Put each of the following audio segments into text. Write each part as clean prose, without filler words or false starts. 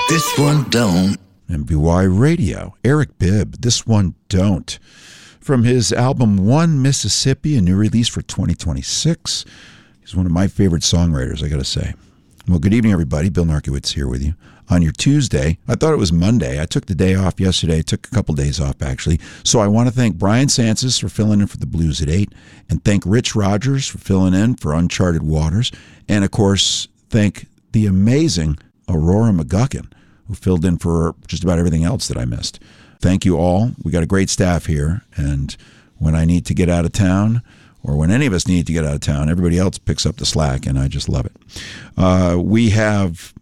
This one don't. MBY Radio, Eric Bibb, This One Don't. From his album One Mississippi, a new release for 2026. He's one of my favorite songwriters, I got to say. Well, good evening, everybody. Bill Narkowitz here with you on your Tuesday. I thought it was Monday. I took the day off yesterday. I took a couple days off, actually. So I want to thank Brian Sansis for filling in for the Blues at 8, and thank Rich Rogers for filling in for Uncharted Waters, and, of course, thank the amazing Aurora McGuckin, who filled in for just about everything else that I missed. Thank you all. We got a great staff here, and when I need to get out of town, or when any of us need to get out of town, everybody else picks up the slack, and I just love it. We have,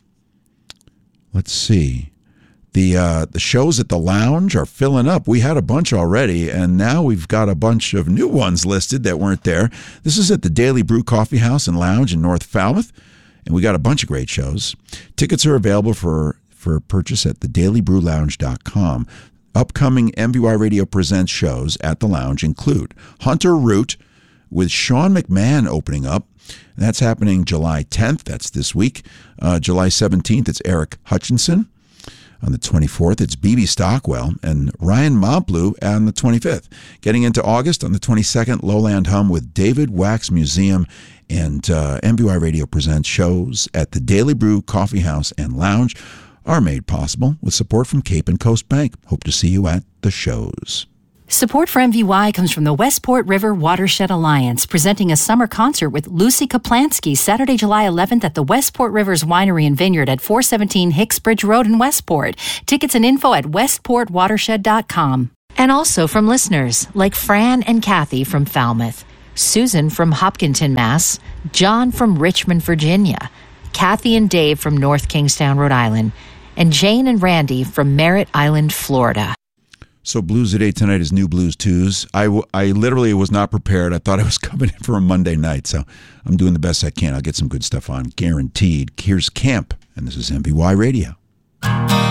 let's see, the shows at the Lounge are filling up. We had a bunch already, and now we've got a bunch of new ones listed that weren't there. This is at the Daily Brew Coffee House and Lounge in North Falmouth, and we got a bunch of great shows. Tickets are available for purchase at thedailybrewlounge.com. Upcoming MBY Radio Presents shows at the Lounge include Hunter Root with Sean McMahon opening up. That's happening July 10th. That's this week. July 17th, it's Eric Hutchinson. On the 24th, it's BB Stockwell and Ryan Montbleu on the 25th. Getting into August, on the 22nd, Lowland Hum with David Wax Museum, and MBY Radio Presents shows at the Daily Brew Coffee House and Lounge are made possible with support from Cape and Coast Bank. Hope to see you at the shows. Support for MVY comes from the Westport River Watershed Alliance, presenting a summer concert with Lucy Kaplansky Saturday, July 11th at the Westport Rivers Winery and Vineyard at 417 Hicksbridge Road in Westport. Tickets and info at westportwatershed.com. And also from listeners like Fran and Kathy from Falmouth, Susan from Hopkinton, Mass., John from Richmond, Virginia, Kathy and Dave from North Kingstown, Rhode Island, and Jane and Randy from Merritt Island, Florida. So Blues at 8 tonight is New Blues Tues. I literally was not prepared. I thought I was coming in for a Monday night, so I'm doing the best I can. I'll get some good stuff on, guaranteed. Here's Camp, and this is MBY Radio.